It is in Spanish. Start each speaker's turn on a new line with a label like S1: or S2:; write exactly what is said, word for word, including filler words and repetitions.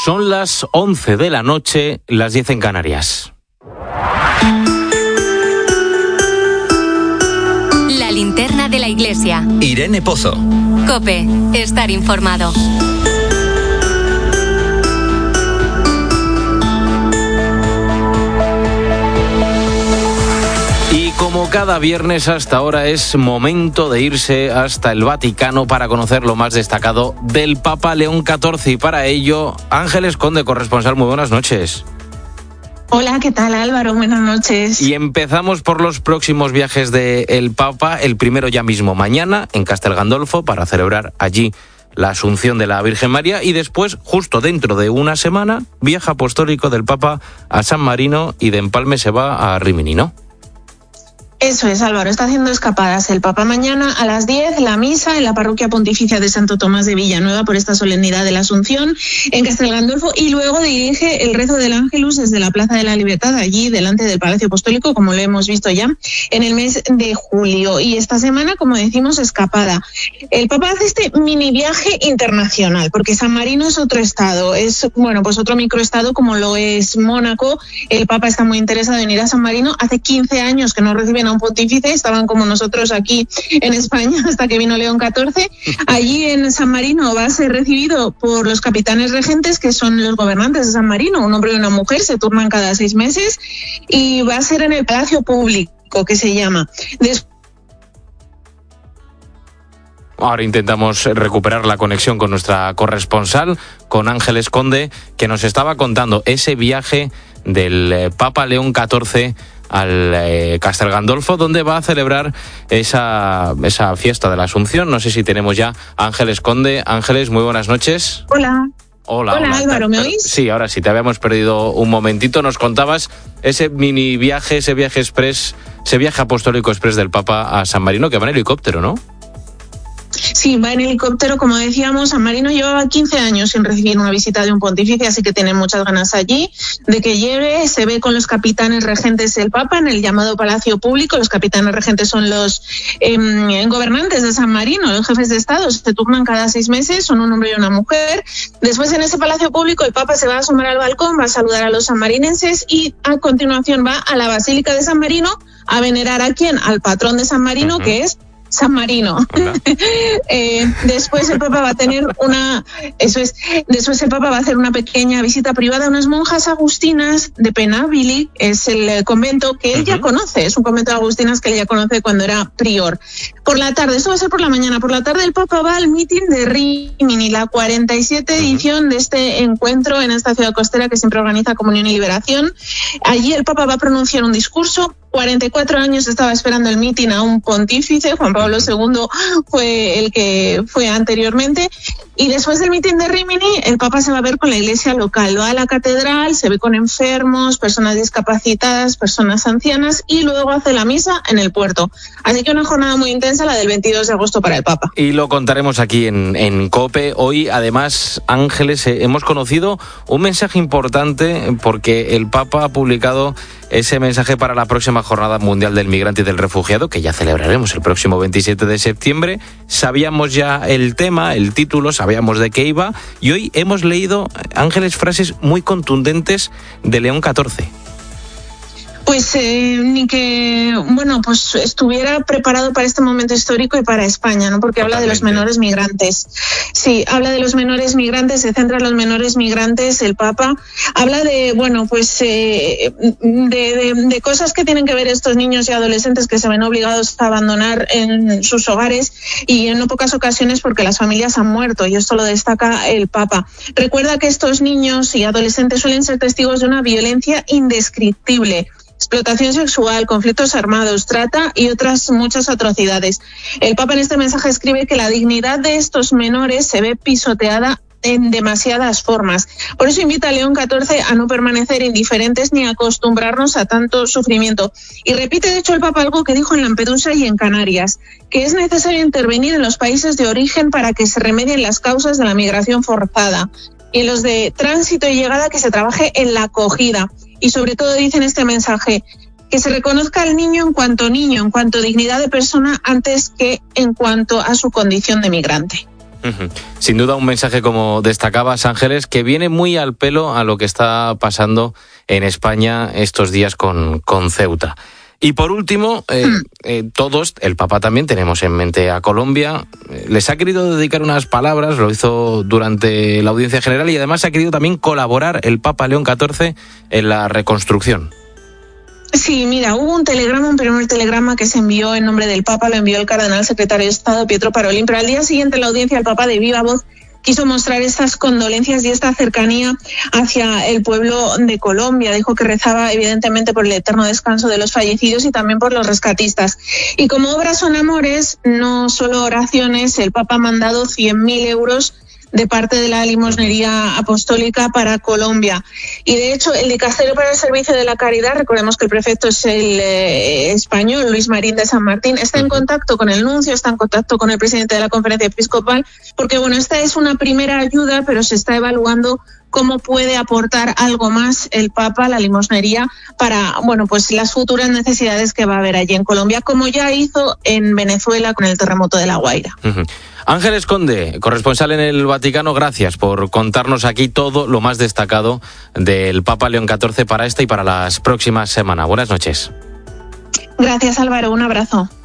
S1: Son las once de la noche, las diez en Canarias.
S2: La linterna de la iglesia.
S3: Irene Pozo.
S2: COPE. Estar informado.
S1: Como cada viernes hasta ahora es momento de irse hasta el Vaticano para conocer lo más destacado del Papa León catorce y para ello Ángeles Conde, corresponsal, muy buenas noches.
S4: Hola, ¿qué tal Álvaro? Buenas noches.
S1: Y empezamos por los próximos viajes del Papa, el primero ya mismo mañana en Castel Gandolfo para celebrar allí la Asunción de la Virgen María y después, justo dentro de una semana, viaje apostólico del Papa a San Marino y de Empalme se va a Rímini, ¿no?
S4: Eso es, Álvaro, está haciendo escapadas el Papa mañana a las diez, la misa en la parroquia pontificia de Santo Tomás de Villanueva por esta solemnidad de la Asunción en Castel Gandolfo y luego dirige el rezo del Ángelus desde la Plaza de la Libertad, allí delante del Palacio Apostólico, como lo hemos visto ya en el mes de julio. Y esta semana, como decimos, escapada. El Papa hace este mini viaje internacional, porque San Marino es otro estado, es, bueno, pues otro microestado como lo es Mónaco. El Papa está muy interesado en ir a San Marino. Hace quince años que no reciben a un pontífice, estaban como nosotros aquí en España hasta que vino León catorce. Allí en San Marino va a ser recibido por los capitanes regentes, que son los gobernantes de San Marino, un hombre y una mujer, se turnan cada seis meses, y va a ser en el Palacio Público, que se llama. Después
S1: Ahora intentamos recuperar la conexión con nuestra corresponsal, con Ángeles Conde, que nos estaba contando ese viaje del Papa León catorce al eh, Castel Gandolfo, donde va a celebrar esa, esa fiesta de la Asunción. No sé si tenemos ya a Ángeles Conde. Ángeles, muy buenas noches.
S4: Hola.
S1: Hola,
S4: hola, hola Álvaro, ¿me oís?
S1: Sí, ahora sí, te habíamos perdido un momentito. Nos contabas ese mini viaje, ese viaje express, ese viaje apostólico express del Papa a San Marino, que va en helicóptero, ¿no?
S4: Sí, va en helicóptero, como decíamos. San Marino llevaba quince años sin recibir una visita de un pontífice, así que tiene muchas ganas allí de que llegue. Se ve con los capitanes regentes del Papa en el llamado Palacio Público. Los capitanes regentes son los eh, gobernantes de San Marino, los jefes de Estado. Se turnan cada seis meses, son un hombre y una mujer. Después, en ese Palacio Público, el Papa se va a asomar al balcón, va a saludar a los sanmarinenses y a continuación va a la Basílica de San Marino a venerar a quién, al patrón de San Marino, uh-huh. que es San Marino. eh, después el Papa va a tener una, eso es, después el Papa va a hacer una pequeña visita privada a unas monjas agustinas de Penabili, es el convento que él uh-huh. ya conoce, es un convento de agustinas que él ya conoce cuando era prior. Por la tarde, esto va a ser por la mañana, por la tarde el Papa va al mitin de Rímini, la cuarenta y siete edición de este encuentro en esta ciudad costera que siempre organiza Comunión y Liberación. Allí el Papa va a pronunciar un discurso. cuarenta y cuatro años estaba esperando el mitin a un pontífice, Juan Pablo segundo fue el que fue anteriormente, y después del mitin de Rímini el Papa se va a ver con la iglesia local, va a la catedral, se ve con enfermos, personas discapacitadas, personas ancianas y luego hace la misa en el puerto. Así que una jornada muy intensa, la del veintidós de agosto para el Papa.
S1: Y lo contaremos aquí en, en COPE. Hoy, además, Ángeles, eh, hemos conocido un mensaje importante porque el Papa ha publicado ese mensaje para la próxima Jornada Mundial del Migrante y del Refugiado, que ya celebraremos el próximo veintisiete de septiembre. Sabíamos ya el tema, el título, sabíamos de qué iba, y hoy hemos leído, Ángeles, frases muy contundentes de León catorce.
S4: Pues eh, ni que, bueno, pues estuviera preparado para este momento histórico y para España, ¿no? Porque Totalmente. Habla de los menores migrantes. Sí, habla de los menores migrantes, se centra en los menores migrantes, el Papa. Habla de, bueno, pues eh, de, de, de cosas que tienen que ver estos niños y adolescentes que se ven obligados a abandonar en sus hogares y en no pocas ocasiones porque las familias han muerto, y esto lo destaca el Papa. Recuerda que estos niños y adolescentes suelen ser testigos de una violencia indescriptible. Explotación sexual, conflictos armados, trata y otras muchas atrocidades. El Papa en este mensaje escribe que la dignidad de estos menores se ve pisoteada en demasiadas formas. Por eso invita a León catorce a no permanecer indiferentes ni a acostumbrarnos a tanto sufrimiento. Y repite, de hecho, el Papa algo que dijo en Lampedusa y en Canarias, que es necesario intervenir en los países de origen para que se remedien las causas de la migración forzada. Y en los de tránsito y llegada que se trabaje en la acogida. Y sobre todo dice en este mensaje que se reconozca al niño en cuanto niño, en cuanto dignidad de persona, antes que en cuanto a su condición de migrante.
S1: Uh-huh. Sin duda un mensaje, como destacabas, Ángeles, que viene muy al pelo a lo que está pasando en España estos días con, con Ceuta. Y por último, eh, eh, todos, el Papa también, tenemos en mente a Colombia. Les ha querido dedicar unas palabras, lo hizo durante la audiencia general, y además ha querido también colaborar el Papa León catorce en la reconstrucción.
S4: Sí, mira, hubo un telegrama, un primer telegrama que se envió en nombre del Papa, lo envió el cardenal secretario de Estado, Pietro Parolin, pero al día siguiente la audiencia, el Papa de viva voz quiso mostrar estas condolencias y esta cercanía hacia el pueblo de Colombia. Dijo que rezaba evidentemente por el eterno descanso de los fallecidos y también por los rescatistas. Y como obras son amores, no solo oraciones, el Papa ha mandado cien mil euros de parte de la limosnería apostólica para Colombia. Y de hecho, el dicasterio para el servicio de la caridad, recordemos que el prefecto es el eh, español, Luis Marín de San Martín, está en contacto con el nuncio, está en contacto con el presidente de la conferencia episcopal, porque bueno, esta es una primera ayuda, pero se está evaluando cómo puede aportar algo más el Papa, la limosnería, para bueno, pues las futuras necesidades que va a haber allí en Colombia, como ya hizo en Venezuela con el terremoto de La Guaira.
S1: Uh-huh. Ángeles Conde, corresponsal en el Vaticano, gracias por contarnos aquí todo lo más destacado del Papa León catorce para esta y para las próximas semanas. Buenas noches.
S4: Gracias, Álvaro. Un abrazo.